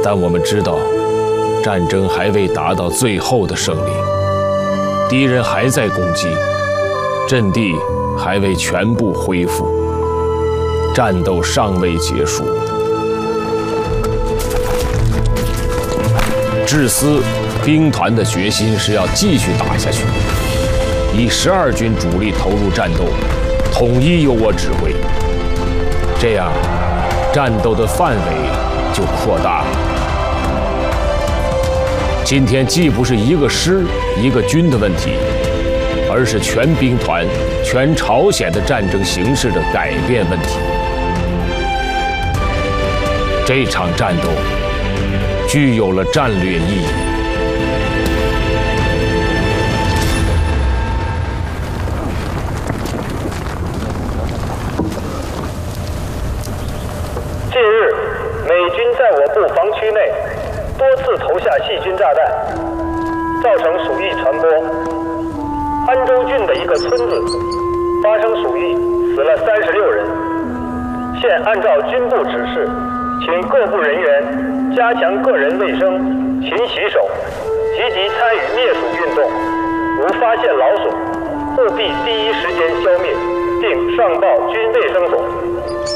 但我们知道，战争还未达到最后的胜利，敌人还在攻击，阵地还未全部恢复，战斗尚未结束。志思兵团的决心是要继续打下去，以12军主力投入战斗，统一由我指挥，这样战斗的范围就扩大了。今天既不是一个师一个军的问题，而是全兵团、全朝鲜的战争形势的改变问题。这场战斗具有了战略意义。 近日，美军在我部防区内多次投下细菌炸弹，造成鼠疫传播。安州郡的一个村子发生鼠疫，死了36人。现按照军部指示，请各部人员加强个人卫生，勤洗手，积极参与灭鼠运动。如发现老鼠，务必第一时间消灭，并上报军卫生所。